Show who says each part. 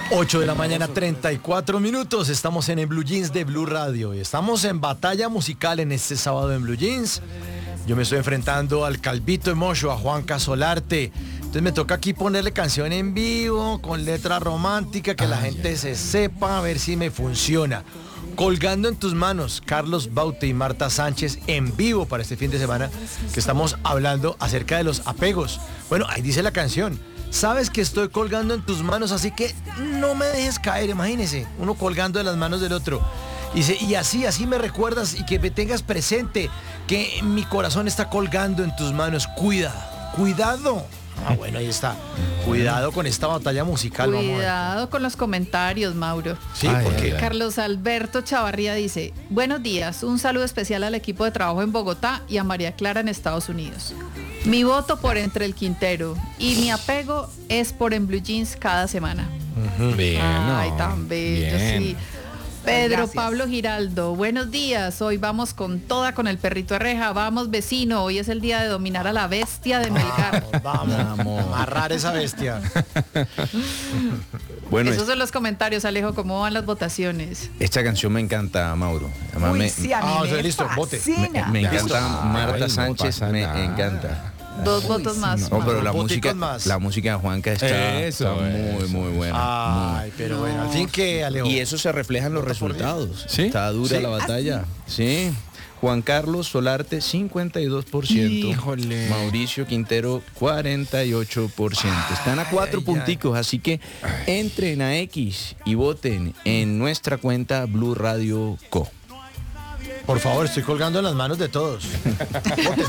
Speaker 1: 8 de la mañana, 34 minutos. Estamos en Blue Jeans de Blue Radio. Y estamos en batalla musical en este sábado en Blue Jeans. Yo me estoy enfrentando al Calvito Emocho, a Juanca Solarte. Entonces me toca aquí ponerle canción en vivo, con letra romántica, que la gente se sepa, a ver si me funciona. Colgando en tus manos, Carlos Baute y Marta Sánchez en vivo para este fin de semana, que estamos hablando acerca de los apegos. Bueno, ahí dice la canción. Sabes que estoy colgando en tus manos, así que no me dejes caer, imagínese, uno colgando de las manos del otro. Y dice, y así me recuerdas y que me tengas presente que mi corazón está colgando en tus manos. Cuidado. Bueno, ahí está. Cuidado con esta batalla musical.
Speaker 2: Cuidado con los comentarios, Mauro.
Speaker 1: Sí, porque
Speaker 2: Carlos Alberto Chavarría dice, buenos días, un saludo especial al equipo de trabajo en Bogotá y a María Clara en Estados Unidos. Mi voto por Entre el Quintero y mi apego es por En Blue Jeans cada semana.
Speaker 3: Bien,
Speaker 2: Ay, tan bello,
Speaker 3: bien.
Speaker 2: sí. Pedro
Speaker 4: Gracias.
Speaker 2: Pablo Giraldo, buenos días, hoy vamos con toda con el perrito de reja, vamos vecino, hoy es el día de dominar a la bestia de Melgar.
Speaker 1: vamos, amarrar esa bestia.
Speaker 3: Bueno,
Speaker 2: Esos son los comentarios, Alejo, ¿cómo van las votaciones?
Speaker 3: esta canción me encanta, Mauro. Además,
Speaker 4: Uy,
Speaker 3: me,
Speaker 4: sí, a mí
Speaker 1: Ah, o sea,
Speaker 4: me
Speaker 1: listo, vote.
Speaker 4: fascina.
Speaker 3: me encanta Marta
Speaker 5: no
Speaker 3: Sánchez,
Speaker 5: pasa
Speaker 3: me
Speaker 5: nada.
Speaker 3: encanta.
Speaker 2: Dos votos más.
Speaker 3: No, pero
Speaker 1: Voticos más.
Speaker 3: la música de Juanca está
Speaker 5: Eso,
Speaker 3: muy buena.
Speaker 1: Ay, pero bueno, al fin que Alejo.
Speaker 3: Y eso se refleja en los resultados.
Speaker 5: ¿Sí?
Speaker 3: Está dura
Speaker 1: ¿Sí?
Speaker 3: la batalla. Sí. Juan Carlos Solarte, 52%.
Speaker 5: Híjole.
Speaker 3: Mauricio Quintero, 48%. Están a 4 punticos, así que entren a X y voten en nuestra cuenta Blue Radio Co.
Speaker 1: Por favor, estoy colgando en las manos de todos.